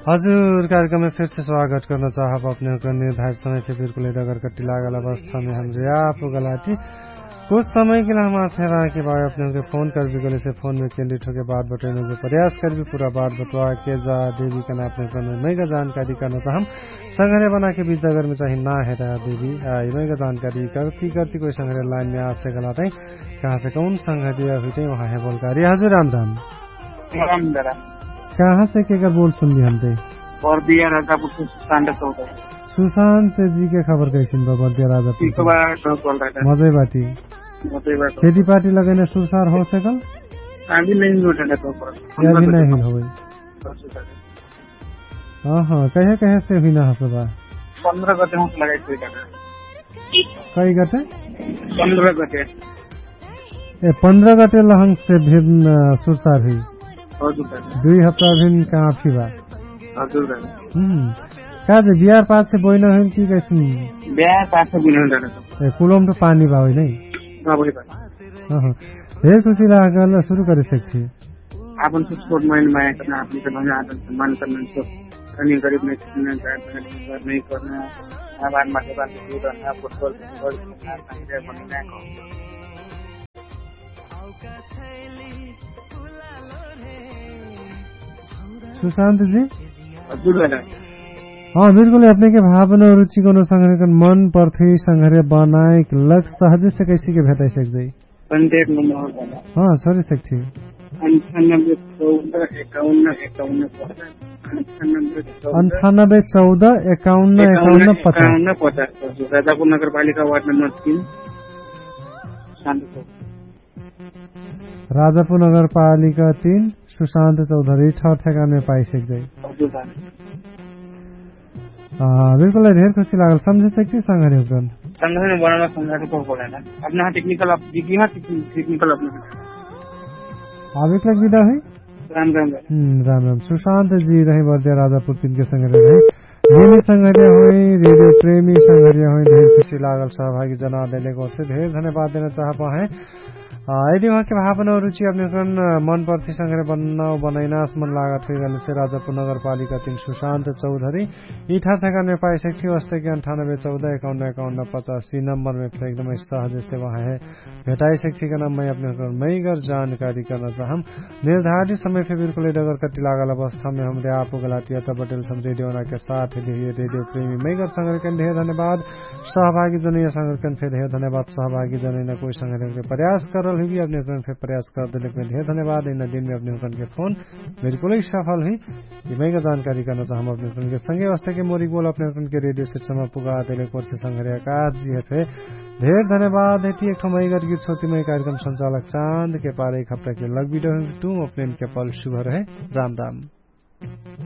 हजुर, कार्यक्रम में फिर से स्वागत करना चाहब अपने को निर्धारित समय पे बिल्कुल इधर कट्टी लागल अवस्था में हम आप गलाटी कुछ समय के लिए हम फेरा के बाद अपने के फोन कर भी गले से फोन में केंद्रित होकर बात बटने जो प्रयास कर भी पूरा बात बटवा के जा देवी का अपने को नई का जानकारी करना चाहम संग्रह बना के बीच अगर में चाहे ना है देवी नई का जानकारी करती कोई संग्रह लाइन में आपसे गलाते कहाँ से कौन संग्रह हुई वहाँ है बोलकारी। हजुर राम राम कहाँ से के बोल सुन ली हम और दिया राजा सुशांत जी के खबर कैसी बर्दिया राजा मजे बाटी खेती पार्टी लगेने सुरसार हो सकल अभी नहीं हो कहे कहे से हुई ना हसबा 15 गते हम लगाई कई गते 15 गते 15 गते लहंग से भिन्न सुरसार हुई 2 हफ्ता भिन्न कहाँ फिबा का बिहार पास से बोइना है की कैसी बिहार पास से बोइना है कुलम तो पानी बा होई नहीं ढेर खुशी लागल शुरू कर सकछी आपन स्पोर्ट माइंड में करना अपनी के भंगा आदत सम्मान करना तो अन्य गरीब नहीं करना नहीं करना आवाज माटे बात करना फुटबॉल बनना सुशांत जी हजुर हाँ बिल्कुल अपने के भावना और रुचि को संग्रह मन पर्थी संग्रह बनाए लक्ष्य सहज से कैसे के भेटाई सकते कांटेक्ट नंबर हाँ सॉरी सकती 9814515150 राजापुर नगर पालिका वार्ड नंबर 3 राजापुर नगर पालिका 3 सुशांत चौधरी ठेगान में पाई सकते बिल्कुल ढेर खुशी लागल समझे सकती संग्रह संग्रह बनाना संग्रह को बोलेना अपना टेक्निकल टेक्निकल अपना एक लग विदा है राम राम राम राम सुशांत जी रहे बर्दिया राजापुर 3 के संग्रह है रेडियो संग्रह हुई रेडियो प्रेमी संग्रह हुई ढेर खुशी लागल सहभागी जना देने को से ढेर धन्यवाद देना चाहता है यदि वहाँ के भावना और रुचि अपने मन प्रति संग्रह बनैनास मन लागत हुई से राजापुर नगर पालिका 3 सुशांत चौधरी ईठा ठेगान में पाई सकती वस्ते की 9814515150 नंबर में एकदम सहज से वहाँ है भेटाई सकती का नाम मैं अपने मई घर जानकारी करना चाहम निर्धारित समय पे बिल्कुल अगर कट्टी लागल अवस्था में हम आपको गलाटिया पटेल सम रेडियो के साथ रेडियो प्रेमी मई घर संग्रह ढेर धन्यवाद सहभागी जन संग्रह फिर ढेर धन्यवाद सहभागी जन कोई संग्रह के प्रयास कर हुई अपने फिर प्रयास कर देने में ढेर धन्यवाद इन दिन में अपने के फोन बिल्कुल ही सफल हुई मैं का जानकारी करना चाहूँ अपने के संगे वास्ते के मोरी बोल अपने के रेडियो सेट में पुगा दिले कोर्स संग्रह का जी है ढेर धन्यवाद है एक मई कर गीत छोटी मई कार्यक्रम संचालक चांद के पार एक हफ्ता के लग वीडियो तुम अपने के पल शुभ रहे राम राम।